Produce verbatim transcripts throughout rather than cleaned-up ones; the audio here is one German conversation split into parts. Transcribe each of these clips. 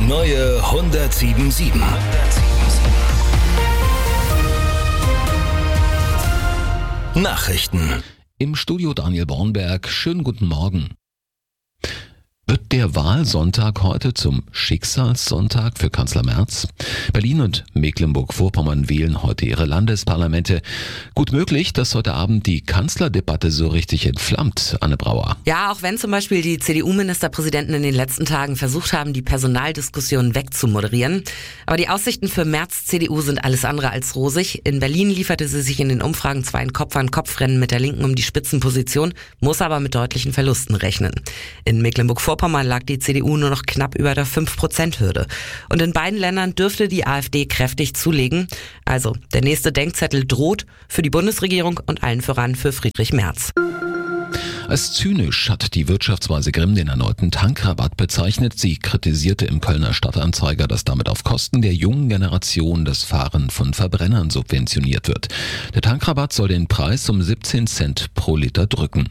neue hundertsieben sieben. Nachrichten. Im Studio Daniel Bornberg. Schönen guten Morgen. Wird der Wahlsonntag heute zum Schicksalssonntag für Kanzler Merz? Berlin und Mecklenburg-Vorpommern wählen heute ihre Landesparlamente. Gut möglich, dass heute Abend die Kanzlerdebatte so richtig entflammt, Anne Brauer. Ja, auch wenn zum Beispiel die C D U-Ministerpräsidenten in den letzten Tagen versucht haben, die Personaldiskussion wegzumoderieren. Aber die Aussichten für Merz C D U sind alles andere als rosig. In Berlin lieferte sie sich in den Umfragen zwar ein Kopf-an-Kopf-Rennen mit der Linken um die Spitzenposition, muss aber mit deutlichen Verlusten rechnen. In Mecklenburg-Vorpommern lag die C D U nur noch knapp über der fünf Prozent Hürde. Und in beiden Ländern dürfte die AfD kräftig zulegen. Also, der nächste Denkzettel droht für die Bundesregierung und allen voran für Friedrich Merz. Als zynisch hat die Wirtschaftsweise Grimm den erneuten Tankrabatt bezeichnet. Sie kritisierte im Kölner Stadtanzeiger, dass damit auf Kosten der jungen Generation das Fahren von Verbrennern subventioniert wird. Der Tankrabatt soll den Preis um siebzehn Cent pro Liter drücken.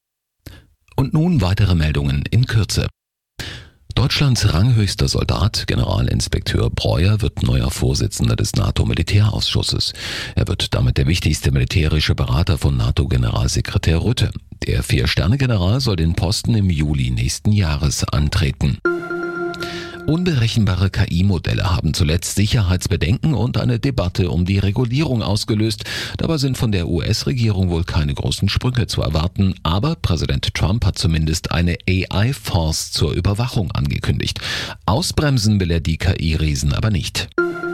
Und nun weitere Meldungen in Kürze. Deutschlands ranghöchster Soldat, Generalinspekteur Breuer, wird neuer Vorsitzender des NATO-Militärausschusses. Er wird damit der wichtigste militärische Berater von NATO-Generalsekretär Rutte. Der Vier-Sterne-General soll den Posten im Juli nächsten Jahres antreten. Unberechenbare K I-Modelle haben zuletzt Sicherheitsbedenken und eine Debatte um die Regulierung ausgelöst. Dabei sind von der U S-Regierung wohl keine großen Sprünge zu erwarten. Aber Präsident Trump hat zumindest eine A I-Force zur Überwachung angekündigt. Ausbremsen will er die K I-Riesen aber nicht.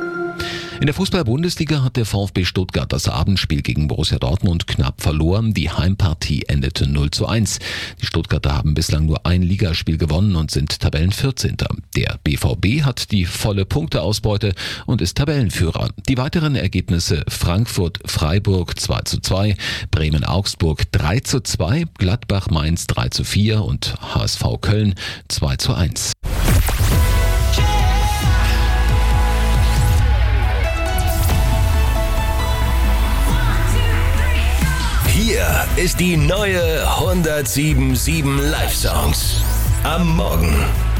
In der Fußball-Bundesliga hat der VfB Stuttgart das Abendspiel gegen Borussia Dortmund knapp verloren. Die Heimpartie endete null zu eins. Die Stuttgarter haben bislang nur ein Ligaspiel gewonnen und sind Tabellenvierzehnter. Der B V B hat die volle Punkteausbeute und ist Tabellenführer. Die weiteren Ergebnisse: Frankfurt-Freiburg zwei zu zwei, Bremen-Augsburg drei zu zwei, Gladbach-Mainz drei zu vier und H S V Köln zwei zu eins. Hier ist die neue hundertsieben Komma sieben Live-Songs. Am Morgen.